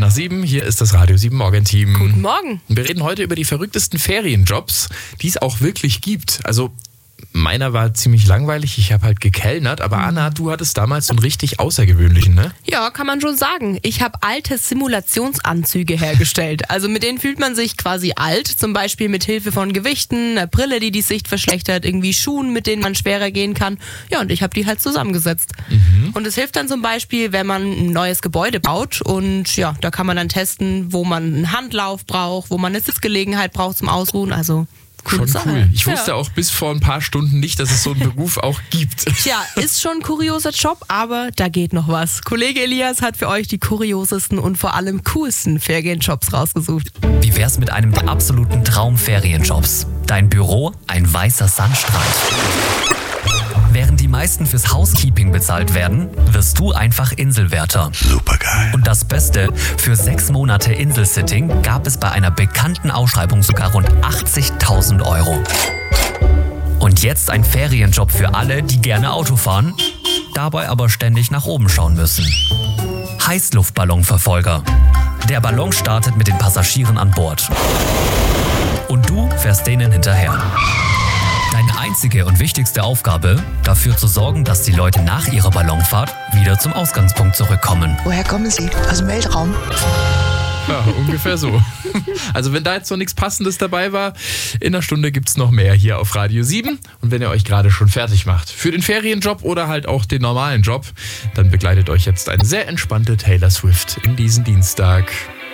nach 7. Hier ist das Radio 7 Morgenteam. Guten Morgen. Wir reden heute über die verrücktesten Ferienjobs, die es auch wirklich gibt. Also meiner war ziemlich langweilig, ich habe halt gekellnert, aber Anna, du hattest damals so einen richtig außergewöhnlichen, ne? Ja, kann man schon sagen. Ich habe alte Simulationsanzüge hergestellt. Also mit denen fühlt man sich quasi alt, zum Beispiel mit Hilfe von Gewichten, einer Brille, die Sicht verschlechtert, irgendwie Schuhen, mit denen man schwerer gehen kann. Ja, und ich habe die halt zusammengesetzt. Und es hilft dann zum Beispiel, wenn man ein neues Gebäude baut und ja, da kann man dann testen, wo man einen Handlauf braucht, wo man eine Sitzgelegenheit braucht zum Ausruhen, also schon cool. Ich wusste auch bis vor ein paar Stunden nicht, dass es so einen Beruf auch gibt. Tja, ist schon ein kurioser Job, aber da geht noch was. Kollege Elias hat für euch die kuriosesten und vor allem coolsten Ferienjobs rausgesucht. Wie wär's mit einem der absoluten Traumferienjobs? Dein Büro, ein weißer Sandstrand. Während die meisten fürs Housekeeping bezahlt werden, wirst du einfach Inselwärter. Supergeil. Und das Beste, für 6 Monate Inselsitting gab es bei einer bekannten Ausschreibung sogar rund 80.000 Euro. Und jetzt ein Ferienjob für alle, die gerne Auto fahren, dabei aber ständig nach oben schauen müssen. Heißluftballonverfolger. Der Ballon startet mit den Passagieren an Bord. Und du fährst denen hinterher. Deine einzige und wichtigste Aufgabe, dafür zu sorgen, dass die Leute nach ihrer Ballonfahrt wieder zum Ausgangspunkt zurückkommen. Woher kommen Sie? Aus dem Weltraum? Ja, ungefähr so. Also wenn da jetzt noch nichts Passendes dabei war, in einer Stunde gibt's noch mehr hier auf Radio 7. Und wenn ihr euch gerade schon fertig macht für den Ferienjob oder halt auch den normalen Job, dann begleitet euch jetzt eine sehr entspannte Taylor Swift in diesen Dienstag.